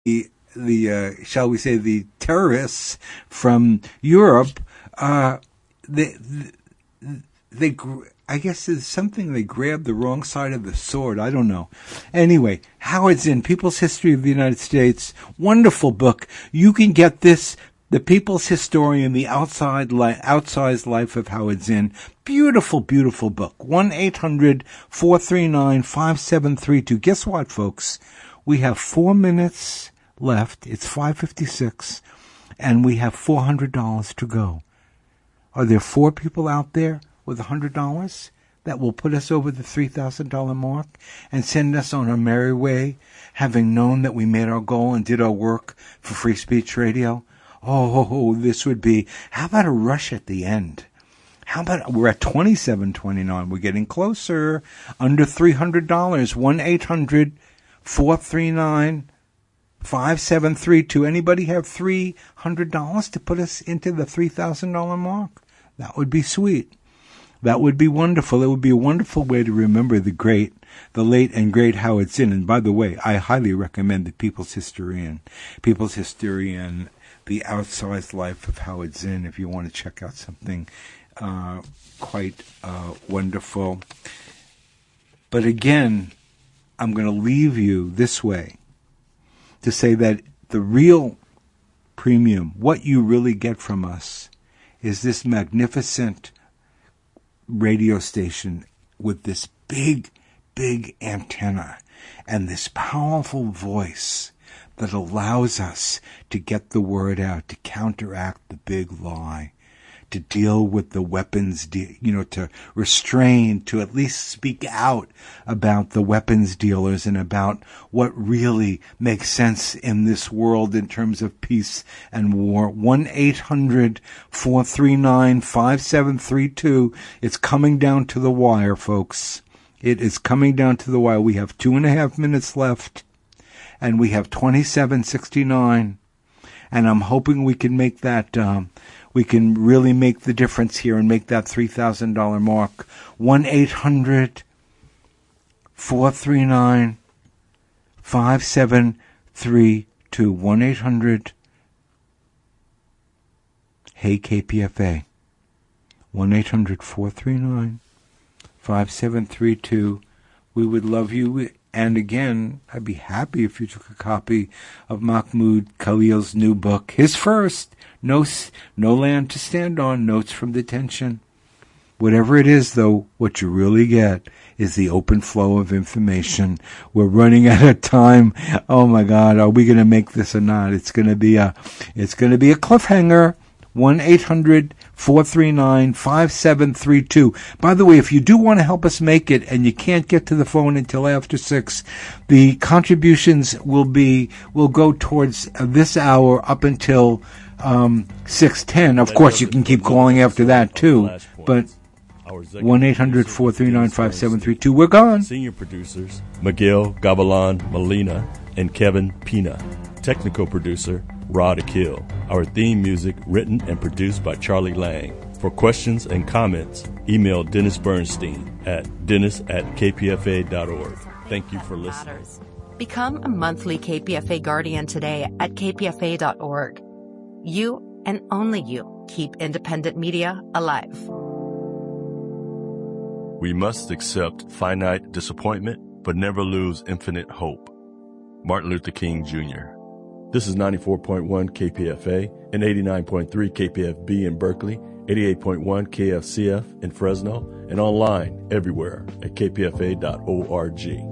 shall we say, the terrorists from Europe, they I guess it's something, they grabbed the wrong side of the sword. I don't know. Anyway, Howard Zinn, People's History of the United States. Wonderful book. You can get this, The People's Historian, The Outsized Life of Howard Zinn. Beautiful, beautiful book. 1-800-439-5732. Guess what, folks? We have 4 minutes left. It's 5:56, and we have $400 to go. Are there 4 people out there with $100 that will put us over the $3,000 mark and send us on our merry way, having known that we made our goal and did our work for Free Speech Radio? Oh, this would be, how about a rush at the end? How about, we're at $27.29. We're getting closer, under $300. 1-800-439-5732. Anybody have $300 to put us into the $3,000 mark? That would be sweet. That would be wonderful. It would be a wonderful way to remember the late and great Howard Zinn. And by the way, I highly recommend the People's Historian, The Outsized Life of Howard Zinn, if you want to check out something quite wonderful. But again, I'm going to leave you this way, to say that the real premium, what you really get from us, is this magnificent radio station with this big, big antenna and this powerful voice that allows us to get the word out, to counteract the big lie, to deal with the weapons, to restrain, to at least speak out about the weapons dealers and about what really makes sense in this world in terms of peace and war. 1-800-439-5732. It's coming down to the wire, folks. It is coming down to the wire. We have 2.5 minutes left, and we have 27.69, and I'm hoping we can make that, we can really make the difference here and make that $3,000 mark. 1-800-439-5732. 1-800 Hey KPFA. 1-800-439-5732. We would love you. And again, I'd be happy if you took a copy of Mahmoud Khalil's new book, his first, No Land to Stand On, Notes from Detention. Whatever it is, though, what you really get is the open flow of information. We're running out of time. Oh my God, are we going to make this or not? It's going to be a cliffhanger. 1-800-439-5732. By the way, if you do want to help us make it and you can't get to the phone until after 6, the contributions will go towards this hour up until 6:10. Of course, you can keep calling after that too, but 1-800-439-5732. We're gone. Senior producers Miguel Gavilan Molina and Kevin Pina. Technical producer Rod Akil. Our theme music written and produced by Charlie Lang. For questions and comments, email Dennis Bernstein at dennis@kpfa.org. Thank you for listening. Become a monthly KPFA Guardian today at kpfa.org. You and only you keep independent media alive. We must accept finite disappointment, but never lose infinite hope. Martin Luther King, Jr. This is 94.1 KPFA and 89.3 KPFB in Berkeley, 88.1 KFCF in Fresno, and online everywhere at kpfa.org.